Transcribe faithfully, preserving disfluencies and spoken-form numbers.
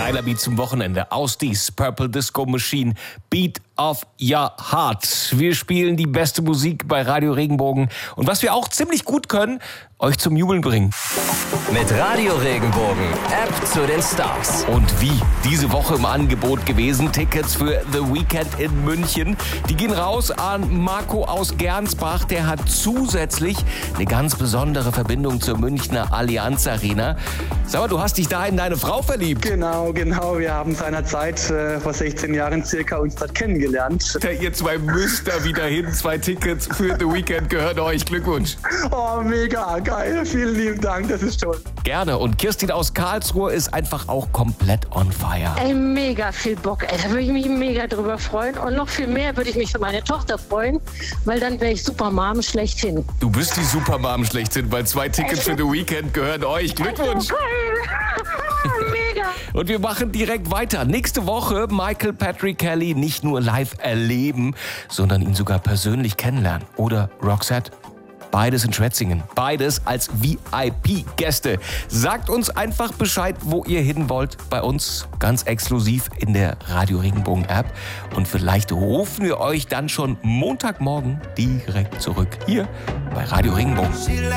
Geiler Beat zum Wochenende. Aus dies Purple Disco Machine, Beat of Your Heart. Wir spielen die beste Musik bei Radio Regenbogen. Und was wir auch ziemlich gut können, euch zum Jubeln bringen. Mit Radio Regenbogen, App zu den Stars. Und wie? Diese Woche im Angebot gewesen, Tickets für The Weekend in München. Die gehen raus an Marco aus Gernsbach. Der hat zusätzlich eine ganz besondere Verbindung zur Münchner Allianz Arena. Sag mal, du hast dich da in deine Frau verliebt. Genau, genau. Wir haben seinerzeit äh, vor sechzehn Jahren circa uns dort kennengelernt. Ja, ihr zwei müsst da wieder hin. Zwei Tickets für The Weekend gehören euch. Glückwunsch. Oh, mega geil. Vielen lieben Dank. Das ist toll. Gerne. Und Kirstin aus Karlsruhe ist einfach auch komplett on fire. Ey, mega viel Bock. Ey, da würde ich mich mega drüber freuen. Und noch viel mehr würde ich mich für meine Tochter freuen, weil dann wäre ich Supermom schlechthin. Du bist die Supermom schlechthin, weil zwei Tickets für The Weekend gehören euch. Glückwunsch. Mega. Und wir machen direkt weiter. Nächste Woche Michael Patrick Kelly nicht nur live erleben, sondern ihn sogar persönlich kennenlernen. Oder Roxette. Beides in Schwetzingen. Beides als V I P-Gäste. Sagt uns einfach Bescheid, wo ihr hin wollt. Bei uns ganz exklusiv in der Radio Regenbogen-App. Und vielleicht rufen wir euch dann schon Montagmorgen direkt zurück. Hier bei Radio Regenbogen.